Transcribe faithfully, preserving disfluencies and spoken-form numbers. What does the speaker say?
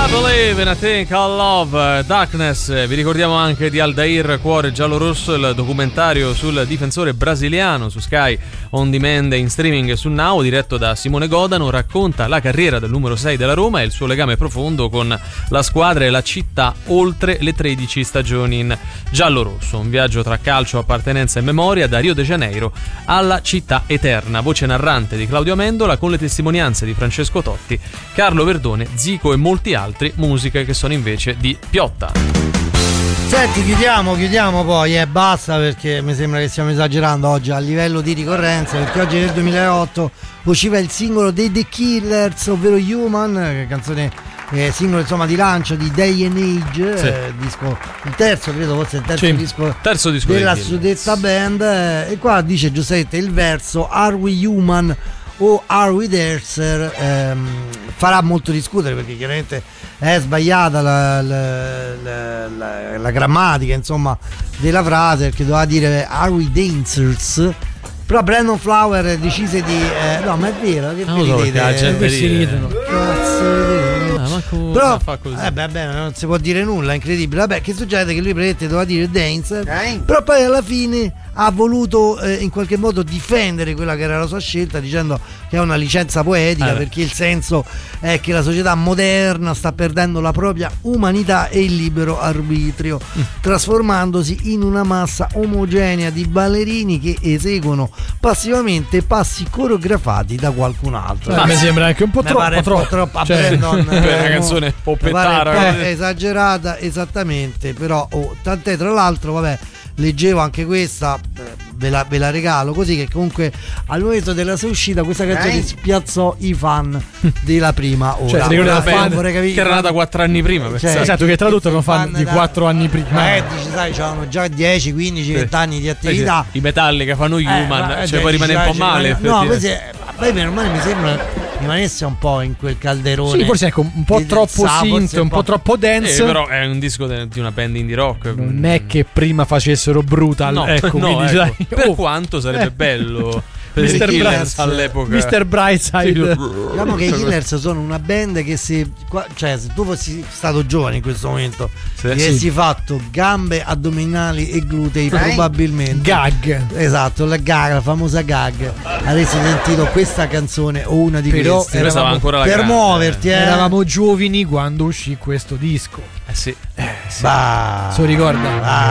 Believe in a Thing Called Love, Darkness. Vi ricordiamo anche di Aldair, Cuore Giallorosso, il documentario sul difensore brasiliano su Sky On Demand e in streaming su Now, diretto da Simone Godano. Racconta la carriera del numero sei della Roma e il suo legame profondo con la squadra e la città oltre le tredici stagioni in giallorosso. Un viaggio tra calcio, appartenenza e memoria da Rio de Janeiro alla città eterna. Voce narrante di Claudio Amendola con le testimonianze di Francesco Totti, Carlo Verdone, Zico e molti altri. Musiche che sono invece di Piotta. Senti, chiudiamo, chiudiamo poi e eh, basta, perché mi sembra che stiamo esagerando oggi a livello di ricorrenza, perché oggi nel duemilaotto usciva il singolo dei The Killers, ovvero Human, canzone eh, singolo insomma di lancio di Day and Age, sì. eh, disco, il terzo credo fosse il terzo sì, disco, terzo disco della suddetta band, eh, e qua dice giustamente il verso Are We Human o Are We Dancer, ehm, farà molto discutere, perché chiaramente è sbagliata la, la, la, la, la grammatica insomma della frase, perché doveva dire Are We Dancers, però Brandon Flower decise di eh, no, ma è vero, che non so, la gente si ridono, cazzo, però fa così. Eh beh, beh, non si può dire nulla, è incredibile. Vabbè, che succede? Che lui praticamente doveva dire Dancer, okay. Però poi alla fine ha voluto eh, in qualche modo difendere quella che era la sua scelta, dicendo che è una licenza poetica, eh perché il senso è che la società moderna sta perdendo la propria umanità e il libero arbitrio, mm. trasformandosi in una massa omogenea di ballerini che eseguono passivamente passi coreografati da qualcun altro. Ma mi sembra anche un po' troppo, pare troppo. Un po' troppo, cioè, Brandon, per una eh, canzone un po' pettara, eh, esagerata, esattamente, però oh, tant'è, tra l'altro, vabbè, leggevo anche questa, ve la, ve la regalo così, che comunque al momento della sua uscita questa canzone eh? spiazzò i fan della prima ora, cioè, ora fan, capire, che era nata quattro anni prima, cioè, esatto, che tradotto non fan di da, quattro anni prima, ma eh, dici, sai, c'hanno già dieci, quindici, venti anni di attività, i Metallica fanno Human, eh, cioè poi rimane un po' male, no, così, poi meno male mi sembra rimanesse un po' in quel calderone, sì, forse ecco, un po' troppo synth, un, un po' troppo dance, eh, però è un disco de, di una band indie rock, non è che prima facessero Brutal, no, ecco, no, quindi, ecco. Dai, per oh. quanto sarebbe eh. bello mister Killers all'epoca, mister Brightside. Diciamo che i Killers sono una band che se, cioè, se tu fossi stato giovane in questo momento, sì, e avessi sì. fatto gambe, addominali e glutei, Dai. probabilmente gag, esatto, la gag, la famosa gag, avresti sentito questa canzone o una di però queste, eravamo, ancora la per grande, muoverti, eh. eravamo giovani quando uscì questo disco, eh sì, eh, sì. Bah, se lo ricorda? Bah.